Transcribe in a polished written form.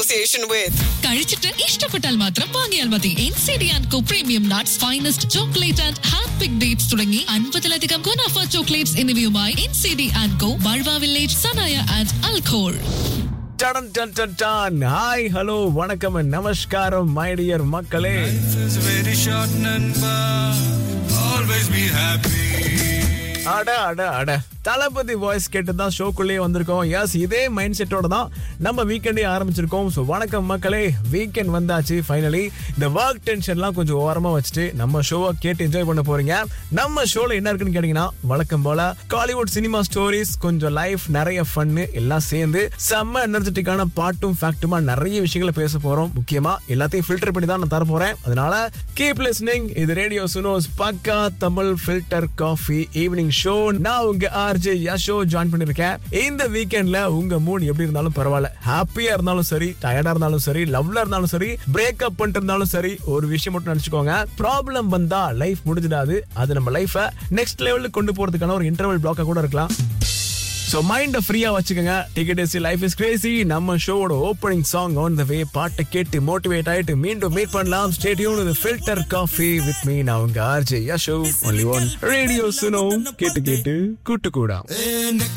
association with. കഴിച്ചിട്ട് ഇഷ്ടപ്പെട്ടാൽ മാത്രം വാങ്ങിയാൽ മതി. NCD & Co premium nuts, finest chocolate and hand pick dates തുടങ്ങി 50-ലധികം ഗുണാഫ ചോക്ലേറ്റ്സ് എന്നിവയുമായി NCD & Co ബൾവ village, Sanaya and അൽഖോൾ. Hi, hello, vanakkam and namaskaram, my dear makkale. Life is very short, Nanba. Always be happy. அட தளபதி voice கேட்டு தான் ஷோக்குள்ளேயே வந்திருக்கோம். S, இதே mind செட்டோட தான் நம்ம வீக்கெண்டே ஆரம்பிச்சிருக்கோம். ஸோ வணக்கம் மக்களே, வீக்கெண்ட் வந்தாச்சு ஃபைனலி. இந்த ஒர்க் டென்ஷன்லாம் கொஞ்சம் ஓரமாக வச்சுட்டு நம்ம ஷோவை கேட்டு என்ஜாய் பண்ண போறீங்க. நம்ம ஷோவில் என்ன இருக்குன்னு கேட்டீங்கன்னா, வழக்கம் போல காலிவுட் சினிமா ஸ்டோரிஸ், கொஞ்சம் லைஃப், நிறைய ஃபன்னு எல்லாம் சேர்ந்து செம்ம எனர்ஜெட்டிக்கான பாட்டும் ஃபேக்ட்டுமா நிறைய விஷயங்களை பேச போறோம். முக்கியமா எல்லாத்தையும் ஃபில்டர் பண்ணி தான் நான் தர போறேன். அதனால கீப் லிஸ்னிங். இது ரேடியோ சுனோஸ் பக்கா Tamil filter coffee evening show. நான் உங்க ஆர்ஜே யஷோ ஜாயின் பண்ணிருக்கேன். இந்த வீக்கெண்ட்ல உங்க மூட் எப்படி இருந்தாலும் பரவாயில்ல, ஹாப்பியா இருந்தாலும் சரி, டயர்டா இருந்தாலும் சரி, லவ்ல இருந்தாலும் சரி, பிரேக்கப் பண்ணிட்டு இருந்தாலும் சரி, ஒரு விஷயம் மட்டும் நினைச்சுக்கோங்க, ப்ராப்ளம் வந்தா லைஃப் முடிஞ்சிடாது. அது நம்ம லைஃபை நெக்ஸ்ட் லெவலுக்கு கொண்டு போறதுக்கான ஒரு இன்டர்வல் பிளாக்கா கூட இருக்கலாம். சோ மைண்ட ஃப்ரீயா வச்சுக்கோங்க. Ticket is life is Crazy. நம்ம ஷோவோட ஓப்பனிங் சாங் ஆன் த வே. பாட்டை கேட்டு மோட்டிவேட் ஆயிட்டு மீண்டும் மீட் பண்ணலாம். Stay tune with filter coffee with me. நான் உங்க RJ Yasho, only one radio சுனோ. கேட்டு கூட்டு கூடா.